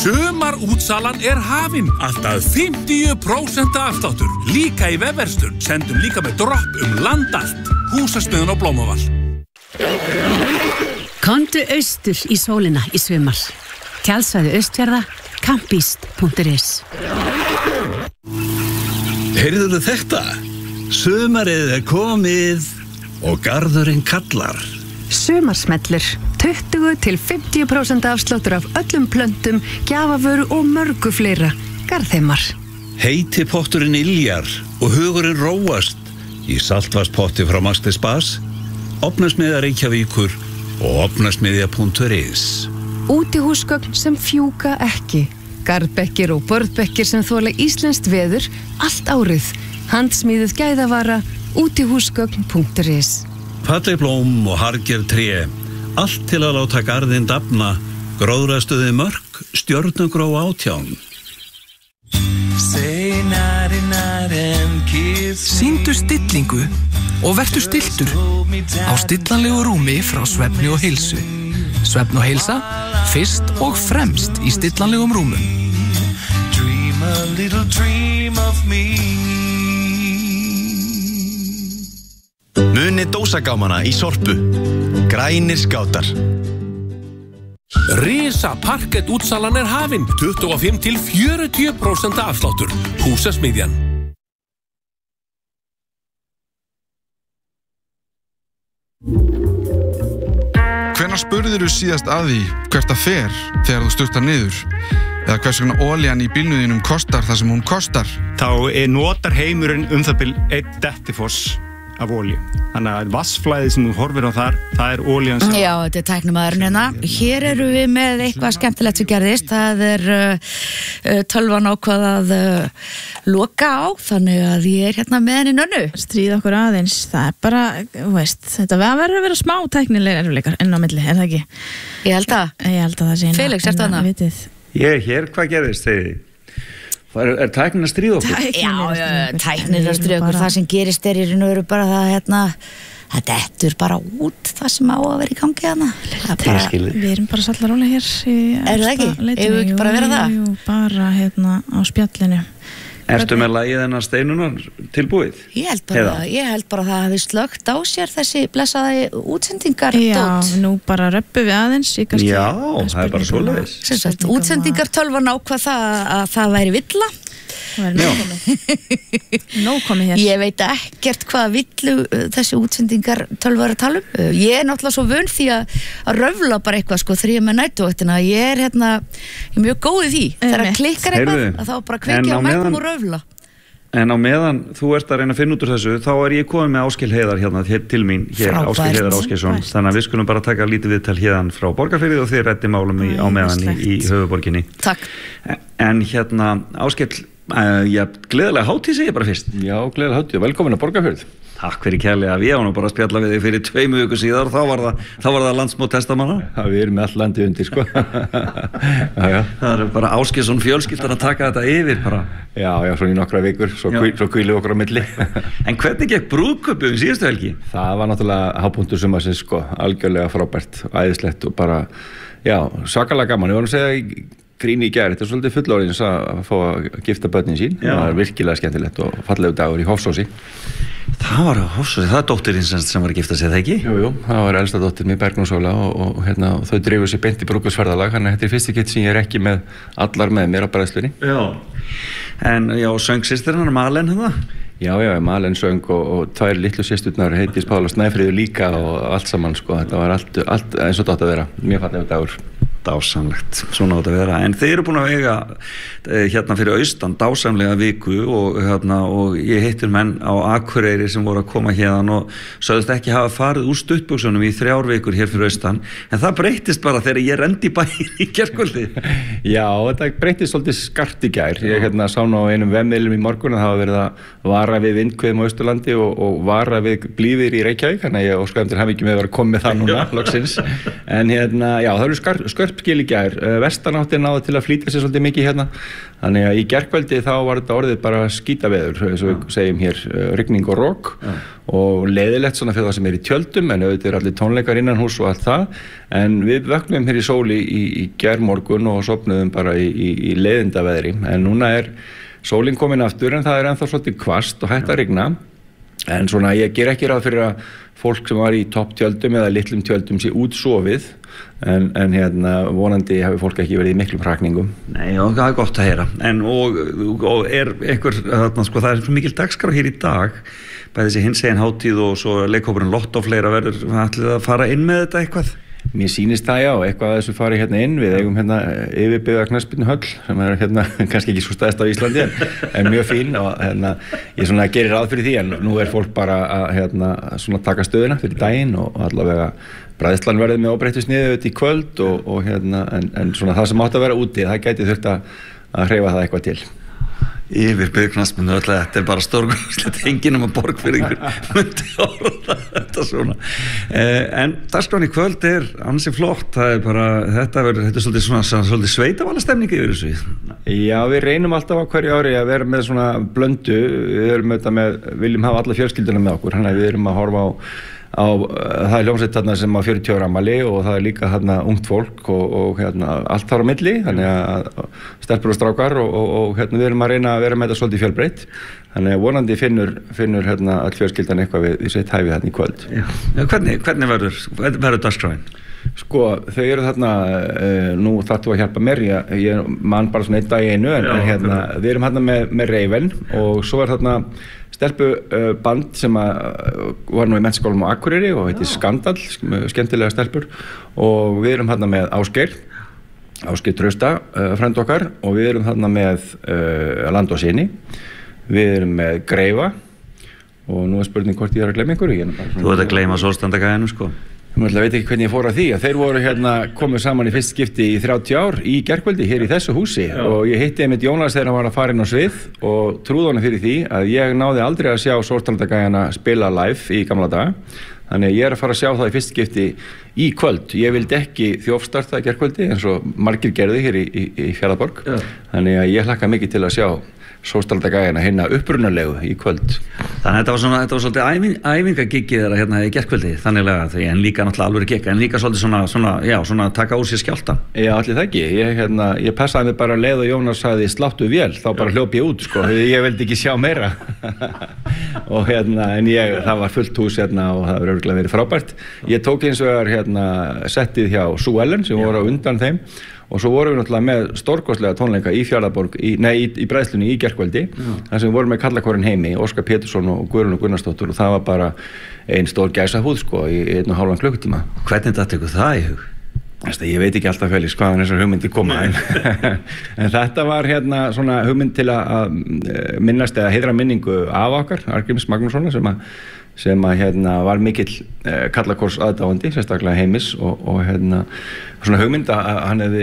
Sumarútsalan hafin. Alltaf 50% afsláttur. Líka í vefverslun. Sendum líka með dropp land allt. Húsasmiðjun og Blómavall. Komdu austur í sólina í sumar. Tjaldsvæði Austfjarða, campist.is. Heyrðuðu þetta? Sumarið komið og garðurinn kallar. Sumarsmellur. 20-50% afsláttur af öllum plöntum, gjafavöru og mörgu fleira. Garðheimar. Heiti potturinn yljar og hugurinn róast í saltvarspotti frá Maxti Spas, Ofnasmiðja Reykjavíkur og ofnasmiðja.is. Útihúsgögn sem fjúka ekki. Garðbekkir og börðbekkir sem þola íslenskt veður allt árið. Handsmíðuð gæðavara, útihúsgögn.is. Falleg blóm og harger tré, allt til að láta garðinn dafna, gróðrastuði mörk, stjörnugró 18. Sýndu stillingu og vertu stilltur á stillanlegu rúmi frá Svefni og Heilsu. Svefn og Heilsa, fyrst og fremst í stillanlegum rúmum. Dream a little dream of me. Muni dósagámana í Sorpu. Grænir skátar. Risa parkett útsalan hafin. 25-40% afsláttur. Húsasmiðjan. Hvenær spurðirðu síðast að því hvert það fer þegar þú sturtar niður? Eða hvers vegna olían í bílnum kostar það sem hún kostar? Þá notar heimurinn það bil 1 dettifoss af olíu. Þannig að vassflæðið sem þú horfir á þar, það olían sem... Já, þetta tæknimaðurinn hérna. Hér eru við með eitthvað skemmtilegt sem gerðist. Það tölvan ákvað að loka á, þannig að ég hérna með henni Nönnu. Stríða okkur aðeins, það bara, veist, þetta verður að vera smá tæknilegir erfiðleikar inn á milli, það ekki? Ég held að það sé. Felix, ertu þarna? Ég hér, hvað gerðist þegar? Tæknin að stríða okkur? Já, tæknin að stríða okkur. Það sem gerist í raun og veru bara það, það dettur bara út það sem á að vera í gangi hana. Við erum bara sallar rólega hér í það ekki? Eigum við ekki bara að vera það? Jú, bara hérna á spjallinu. Ertu með lagið hennar Steinunar tilbúið? Ég held bara að það hafi slögt á sér þessi blessaði útsendingar. Já, nú bara röppu við aðeins. Já, það bara svoleiðis. Útsendingar tölvan ákvað að það væri villa. Nóg komið hér. Ég veit ekkert hvaða villu þessi útsendingar tölvar að tala um. Ég náttúrulega svo vön því að röfla bara eitthvað þegar ég með næturvaktina. Ég er mjög góð í því. Þegar klikkar eitthvað, þá bara kveikja á mækum og röfla. En á meðan þú ert að reyna að finna út úr þessu, þá ég komin með Áskil Heiðar hérna til mín, Áskil Heiðar Ásgeirsson. Þannig að við skulum bara taka lítið viðtal hérna frá Borgarfirði og þið reddi málum á meðan í höfuðborginni. Takk. En hérna, Áskil, gleðilega hátíð segi ég bara fyrst. Já, gleðilega hátíð og velkomin að Borgarfjörð. Takk fyrir kærlega. Við áum bara að spjalla við þig fyrir 2 vikur síðar og þá var það landsmót testamanna. Já, við erum með all landið undir, sko. Já. Það bara Ásgeirsson fjölskyldan að taka þetta yfir bara. Já, svona í nokkra vikur, svo kvílum okkur á milli. En hvernig gekk brúðkaupið síðustu helgi? Það var náttúrulega hápunktur sumarsins, sko, algjörlega frábært, æðislegt og bara, svakalega gaman. Ég var að segja gríni í gær, þetta svolítið fullorðins að fá að gifta börnin sín. Það var virkilega skemmtilegt og fallegu dagur í Hofsósi. Það var Hofsósi, það dóttirinn sem var að gifta sig, það ekki? Jú, það var elsta dóttir mér, Bergnús Óla og þau dreifu sér beint í brúðkaupsferðalag, þannig að þetta fyrsti kitt sem ég ekki með allar með mér á bræðslunni. En söng systirinn Malen hérna? Já, Malen söng og 2 litlu systurnar, Heiðdís Pála Snæfríður líka og allt saman, sko, þetta var allt eins og þetta átt að vera, mjög fallegu dagur. Dásamlegt, svona átt að vera. En þeir eru búin að eiga hérna fyrir austan dásamlega viku og ég hittir menn á Akureyri sem voru að koma hérna og sögðust ekki hafa farið úr stuttbuxunum í 3 vikur hér fyrir austan. En það breytist bara þegar ég rendi í bæinn í gærkvöldi. Já, þetta breytist svolítið skart í gær. Ég sá nú á einum vefmiðlum í morgun að það hafa verið að vara við vindhviðum á Austurlandi og vara við blíðir í Reykjavík. Þannig að ég óskaði til hamingjum með að vera komið það núna, loksins. En það eru skörp uppskil í gær, vestanáttin náði til að flýta sér svolítið mikið hérna, þannig að í gærkvöldi þá var þetta orðið bara skítaveður, eins og við segjum hér, rigning og rok og leiðilegt svona fyrir það sem í tjöldum, en auðvitað allir tónleikar innan hús og allt það, en við vöknum hér í sóli í gærmorgun og sofnuðum bara í leiðindaveðri, en núna sólin komin aftur, en það ennþá svolítið hvasst og hætt að rigna. En svona, ég ger ekki ráð fyrir að fólk sem var í topptjöldum eða litlum tjöldum sé útsofið, en vonandi hefur fólk ekki verið í miklum hrakningum. Nei, og það gott að heyra. En og einhver, sko, það svo mikil dagskrá hér í dag, bæði þessi hinsegin hátíð og svo leikhópurinn Lott og fleira verður ætlið að fara inn með þetta eitthvað? Mér sýnist það, já, eitthvað að þessu fari inn. Við eigum yfirbyggða knattspyrnuhöll sem kannski ekki svo stæðst á Íslandi en mjög fín og ég svona gerir ráð fyrir því, en nú fólk bara að svona taka stöðuna fyrir daginn og allavega bræðslan verður með óbreyttu sniði í kvöld en svona það sem átt að vera úti, það gæti þurft að hreyfa það eitthvað til. Yfirbyggð knattspyrnu, þetta bara stórkostlegt, enginn borgfirðingur myndi orða þetta svona. En dagskráin í kvöld ansi flott, það bara, þetta er svolítið sveitavallastemning yfir þessu. Já, við reynum alltaf á hverju ári að vera með svona blöndu, við viljum hafa alla fjölskylduna með okkur, þannig að við erum að horfa það hljómsveit þarna sem á 40 ára afmæli og það líka þarna ungt fólk og allt þar á milli, þannig að stelpur og strákar og við erum að reyna að vera með þetta svolítið fjölbreytt, þannig að vonandi finnur all fjölskyldan eitthvað við sitt hæfi þarna í kvöld. Já. Hvernig verður dagskráin? Sko, þau eru þarna, nú þarftu að hjálpa mér, ég man bara svona einn dag í einu, en við erum þarna með Raven og svo þarna stelpuband sem var nú í menntaskólanum á Akureyri og heitir Skandal, skemmtilega stelpur, og við erum þarna með Ásgeir Trausta, frænd okkar, og við erum þarna með Land og Syni, við erum með Greifa og nú spurning hvort ég að gleyma einhverju. Þú ert að gleyma sólstandagæðinu, sko. Ég veit ekki hvernig ég fór að því að þeir voru komið saman í fyrst skipti í 30 ár í gærkvöldi hér í þessu húsi og ég hitti einmitt Jónas þegar hann var að fara inn á svið og trúði honum fyrir því að ég náði aldrei að sjá Sólstandagæjana spila live í gamla daga, þannig að ég að fara að sjá það í fyrst skipti í kvöld. Ég vildi ekki þjófstarta gærkvöldi eins og margir gerðu hér í Fjarðarborg, þannig að ég hlakka mikið til að sjá Sólstandagæjana hérna upprunalegu í kvöld. Þannig að þetta var svolítið æfingagiggið þeirra í gærkvöldi, þannig að en líka náttúrulega alveg gigg, en líka svolítið svona taka úr sér skjálftan. Já, allir það ekki. Ég passaði mig bara leið og Jónas sagði sláttu vél, þá bara hljóp ég út, sko. Ég vildi ekki sjá meira. Og en það var fullt hús og það var örugglega verið frábært. Ég tók eins vegar settið hjá Sue Ellen sem voru á undan þeim. Og svo vorum við náttúrulega með stórkostlega tónleika í Fjarðarborg, í bræðslunni í gærkvöldi, þar sem við vorum með Karlakórinn Heimi, Óskar Pétursson og Guðrún Gunnarsdóttur, og það var bara ein stór gæsahúð, sko, í 1,5 klukkutíma. Hvernig datt ykkur það í hug? Ég veit ekki alltaf Felix hvaðan þessar hugmyndir koma, en þetta var svona hugmynd til að minnast eða heiðra minningu af okkar, Arngríms Magnússonar, sem var mikill Karlakórs aðdáandi, sérstaklega Heimis og svona hugmynd að hann hefði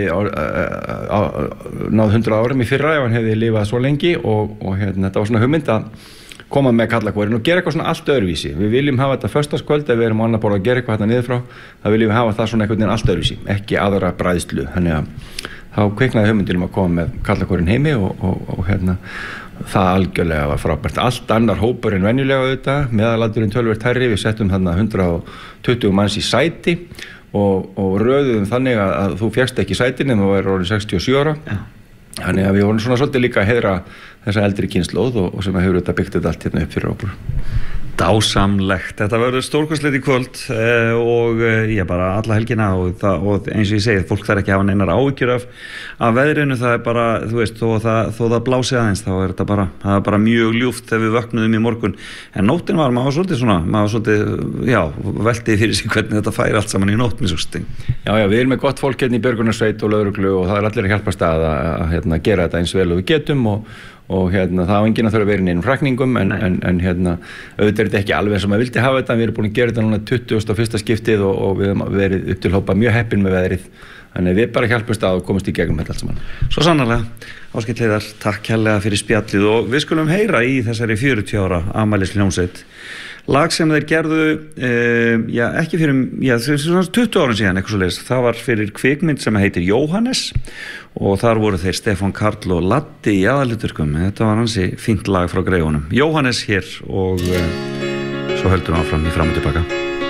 náð 100 árum í fyrra ef hann hefði lifað svo lengi og þetta var svona hugmynd að koma með Karlakórin og gera eitthvað svona allt öðruvísi. Við viljum hafa þetta föstudagskvöld ef við erum á annað borð að gera eitthvað niður frá, þá viljum við hafa það svona einhvern veginn allt öðruvísi, ekki aðra bræðslu, þannig að þá kviknaði hugmyndin að koma með Karlakórinn Heimi og það algjörlega var frábært. Allt annar hópur en venjulega auðvitað, meðalaldurinn töluvert hærri, við settum þarna 120 manns í sæti og röðuðum þannig að þú fékkst ekki sætin en þú væri orðið 67 ára. Þannig að við vorum svona svolítið líka að heiðra þessa eldri kynslóð og sem hefur þetta byggt þetta allt hérna upp fyrir okkur. Dásamlegt, þetta verður stórkostlegt í kvöld og ég bara alla helgina og eins og ég segi, fólk þarf ekki að hafa neinar áhyggjur af veðrinu, það bara, þú veist, þó það blási aðeins, þá það er bara mjög ljúft þegar við vöknuðum í morgun, en nóttin var, maður svolítið, veltið fyrir sig hvernig þetta færi allt saman í nótt, mér svo sting. Já, við erum með gott fólk hérna í björgunarsveit og lögreglu og það allir að hjálpast að gera þetta eins vel og við getum og og það á enginn að þurfa að vera inn einum hrakningum en auðvitað þetta ekki alveg sem maður vildi hafa þetta, við erum búin að gera þetta núna 21. skiptið og við hefum verið upp til hópa mjög heppin með veðrið, þannig við bara hjálpumst að og komumst í gegnum þetta allt saman. Svo sannarlega, Ásgeir Hleiðar, takk kærlega fyrir spjallið og við skulum heyra í þessari 40 ára afmælishljómsveit lag sem þeir gerðu ekki fyrir, 20 árin síðan eitthvað svoleiðis, það var fyrir kvikmynd sem heitir Jóhannes og þar voru þeir Stefán Karl og Latti í aðalhlutverkum, þetta var ansi fínt lag frá greifunum. Jóhannes hér og svo höldum við áfram í Fram og tilbaka.